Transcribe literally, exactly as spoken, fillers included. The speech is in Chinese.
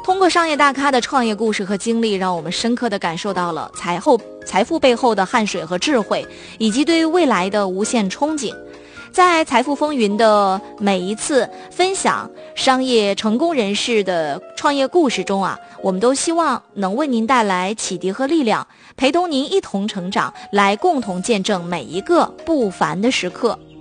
通过商业大咖的创业故事和经历，让我们深刻地感受到了财后财富背后的汗水和智慧，以及对于未来的无限憧憬。在财富风云的每一次分享商业成功人士的创业故事中啊，我们都希望能为您带来启迪和力量，陪同您一同成长，来共同见证每一个不凡的时刻。